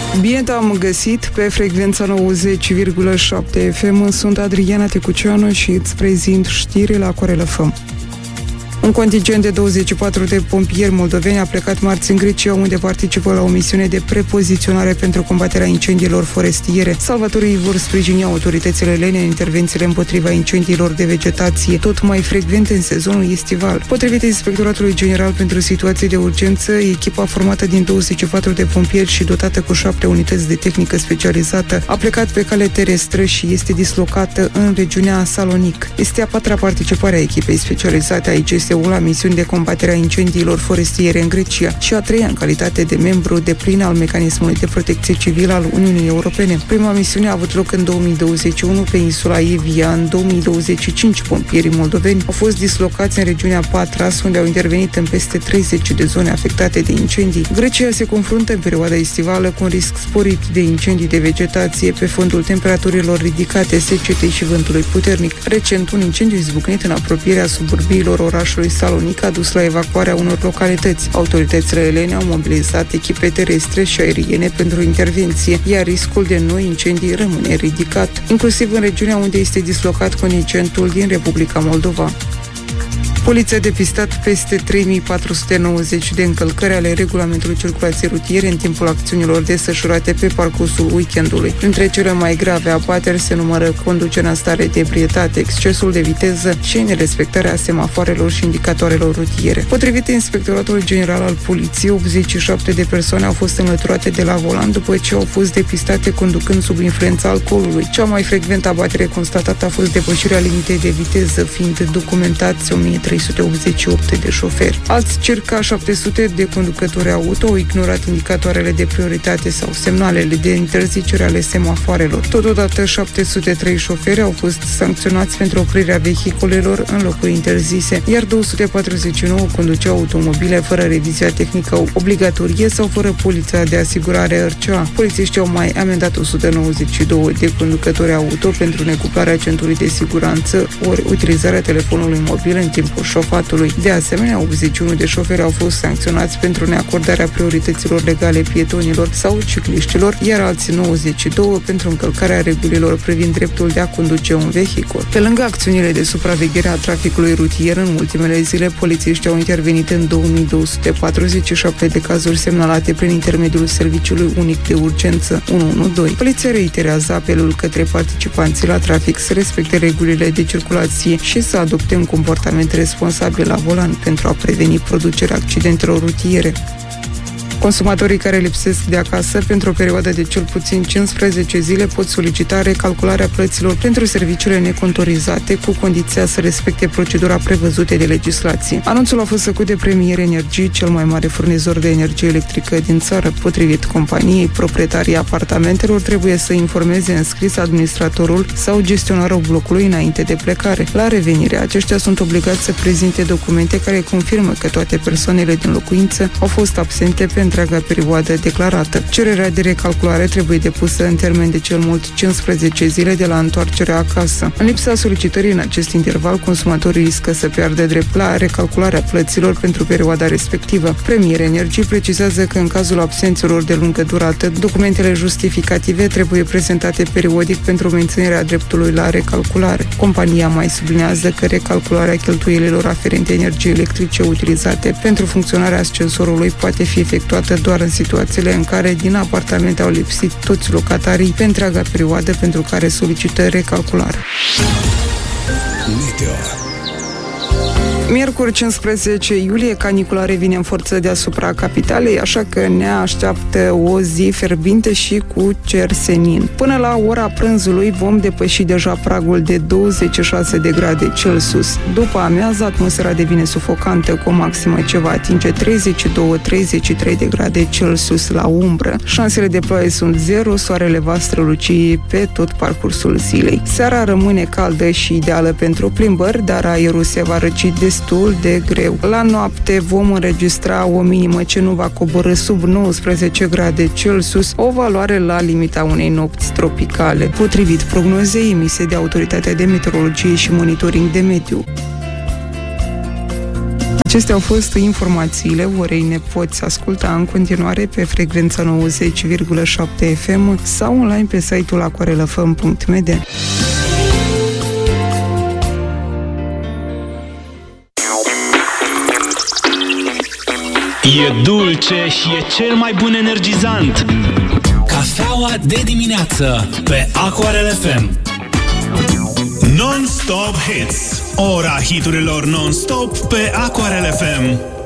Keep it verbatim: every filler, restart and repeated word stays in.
Bine te-am găsit pe frecvența nouăzeci virgulă șapte F M. Sunt Adriana Tecuceanu și îți prezint știri la Corel F M. Un contingent de douăzeci și patru de pompieri moldoveni a plecat marți în Grecia, unde participă la o misiune de prepoziționare pentru combaterea incendiilor forestiere. Salvatorii vor sprijini autoritățile elene în intervențiile împotriva incendiilor de vegetație, tot mai frecvente în sezonul estival. Potrivit Inspectoratului General pentru Situații de Urgență, echipa formată din douăzeci și patru de pompieri și dotată cu șapte unități de tehnică specializată a plecat pe cale terestră și este dislocată în regiunea Salonic. Este a patra participare a echipei specializate a I C S U la misiuni de combatere a incendiilor forestiere în Grecia și a treia în calitate de membru deplin al mecanismului de protecție civilă al Uniunii Europene. Prima misiune a avut loc în două mii douăzeci și unu pe insula Evia. În două mii douăzeci și cinci, pompierii moldoveni au fost dislocați în regiunea Patras, unde au intervenit în peste treizeci de zone afectate de incendii. Grecia se confruntă în perioada estivală cu un risc sporit de incendii de vegetație pe fondul temperaturilor ridicate, secetei și vântului puternic. Recent, un incendiu izbucnit în apropierea suburbiilor orașului Salonic a dus la evacuarea unor localități. Autoritățile elene au mobilizat echipe terestre și aeriene pentru intervenție, iar riscul de noi incendii rămâne ridicat, inclusiv în regiunea unde este dislocat contingentul din Republica Moldova. Poliția a depistat peste trei mii patru sute nouăzeci de încălcări ale regulamentului circulației rutiere în timpul acțiunilor desfășurate pe parcursul weekendului. Printre cele mai grave abateri se numără conducerea în stare de ebrietate, excesul de viteză și nerespectarea semafoarelor și indicatoarelor rutiere. Potrivit Inspectoratului General al Poliției, optzeci și șapte de persoane au fost înlăturate de la volan după ce au fost depistate conducând sub influența alcoolului. Cea mai frecventă abatere constatată a fost depășirea limitei de viteză, fiind documentați o mie trei sute optzeci și opt de șoferi. Alți circa șapte sute de conducători auto au ignorat indicatoarele de prioritate sau semnalele de interzicere ale semafoarelor. Totodată, șapte sute trei șoferi au fost sancționați pentru oprirea vehiculelor în locuri interzise, iar două sute patruzeci și nouă conduceau automobile fără revizia tehnică obligatorie sau fără polița de asigurare R C A. Polițiștii au mai amendat o sută nouăzeci și doi de conducători auto pentru necuplarea centurii de siguranță ori utilizarea telefonului mobil în timpul șofatului. De asemenea, optzeci și unu de șoferi au fost sancționați pentru neacordarea priorităților legale pietonilor sau cicliștilor, iar alții nouăzeci și doi pentru încălcarea regulilor privind dreptul de a conduce un vehicul. Pe lângă acțiunile de supraveghere a traficului rutier, în ultimele zile, polițiștii au intervenit în două mii două sute patruzeci și șapte de cazuri semnalate prin intermediul serviciului unic de urgență unu unu doi. Poliția reiterează apelul către participanții la trafic să respecte regulile de circulație și să adopte un comportament responsabil la volan pentru a preveni producerea accidentelor rutiere. Consumatorii care lipsesc de acasă pentru o perioadă de cel puțin cincisprezece zile pot solicita recalcularea plăților pentru serviciile necontorizate, cu condiția să respecte procedura prevăzută de legislație. Anunțul a fost făcut de Premier Energy, cel mai mare furnizor de energie electrică din țară. Potrivit companiei, proprietarii apartamentelor trebuie să informeze în scris administratorul sau gestionarul blocului înainte de plecare. La revenire, aceștia sunt obligați să prezinte documente care confirmă că toate persoanele din locuință au fost absente pe întreaga perioadă declarată. Cererea de recalculare trebuie depusă în termen de cel mult cincisprezece zile de la întoarcerea acasă. În lipsa solicitării în acest interval, consumatorii riscă să piardă drept la recalcularea plăților pentru perioada respectivă. Premier Energy precizează că în cazul absențelor de lungă durată, documentele justificative trebuie prezentate periodic pentru menținerea dreptului la recalculare. Compania mai sublinează că recalcularea cheltuielilor aferente energiei electrice utilizate pentru funcționarea ascensorului poate fi efectuată doar în situațiile în care din apartamente au lipsit toți locatarii pe întreaga perioadă pentru care solicită recalculare. Meteo. Miercuri cincisprezece iulie, canicula revine în forță deasupra capitalei, așa că ne așteaptă o zi fierbinte și cu cer senin. Până la ora prânzului vom depăși deja pragul de douăzeci și șase de grade Celsius. După amiază, atmosfera devine sufocantă cu o maximă ce va atinge treizeci și doi treizeci și trei de grade Celsius la umbră. Șansele de ploaie sunt zero, soarele va străluci pe tot parcursul zilei. Seara rămâne caldă și ideală pentru plimbări, dar aerul se va răci destul de greu. La noapte vom înregistra o minimă ce nu va coborî sub nouăsprezece grade Celsius, o valoare la limita unei nopți tropicale, potrivit prognozei emise de Autoritatea de Meteorologie și Monitoring de Mediu. Acestea au fost informațiile orei. Ne poți asculta în continuare pe frecvența nouăzeci virgulă șapte F M sau online pe site-ul aquarelafm punct m d. E dulce și e cel mai bun energizant. Cafeaua de dimineață pe Aquarel F M. Non-stop hits. Ora hiturilor non-stop pe Aquarel F M.